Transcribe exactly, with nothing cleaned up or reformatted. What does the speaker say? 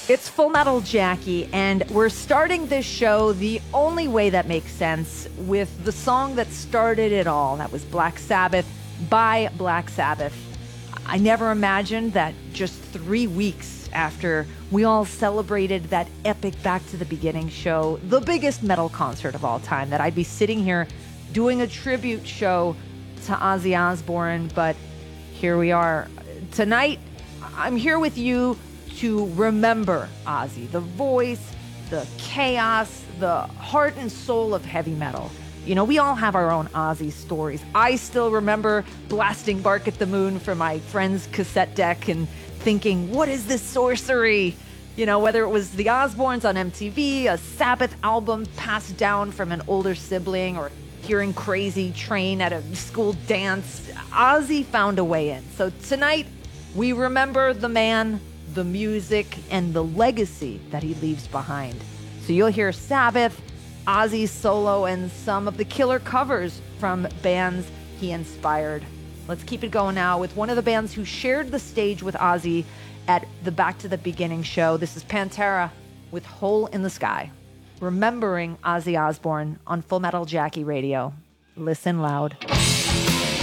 It's Full Metal Jackie, and we're starting this show the only way that makes sense with the song that started it all. That was Black Sabbath by Black Sabbath. I never imagined that just three weeks after we all celebrated that epic Back to the Beginning show, the biggest metal concert of all time, that I'd be sitting here doing a tribute show to Ozzy Osbourne. But here we are. Tonight, I'm here with you to remember Ozzy, the voice, the chaos, the heart and soul of heavy metal. You know, we all have our own Ozzy stories. I still remember blasting Bark at the Moon from my friend's cassette deck and thinking, what is this sorcery? You know, whether it was the Osbournes on M T V, a Sabbath album passed down from an older sibling, or hearing Crazy Train at a school dance, Ozzy found a way in. So tonight, we remember the man, the music, and the legacy that he leaves behind. So you'll hear Sabbath, Ozzy's solo, and some of the killer covers from bands he inspired. Let's keep it going now with one of the bands who shared the stage with Ozzy at the Back to the Beginning show. This is Pantera with Hole in the Sky, remembering Ozzy Osbourne on Full Metal Jackie Radio. Listen loud.